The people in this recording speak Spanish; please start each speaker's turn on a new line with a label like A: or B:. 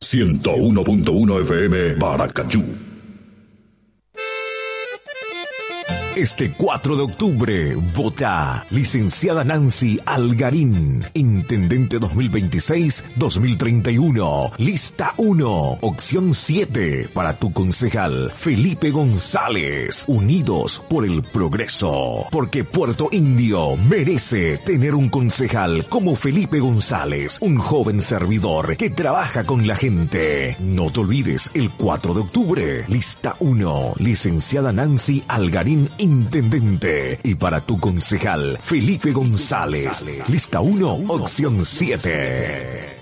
A: 101.1 FM Paracachú.
B: Este 4 de octubre, vota licenciada Nancy Algarín, Intendente 2026-2031, lista 1, opción 7, para tu concejal Felipe González. Unidos por el progreso, porque Puerto Indio merece tener un concejal como Felipe González, un joven servidor que trabaja con la gente. No te olvides, el 4 de octubre, lista 1, licenciada Nancy Algarín, Intendente, y para tu concejal Felipe González, lista 1, opción 7.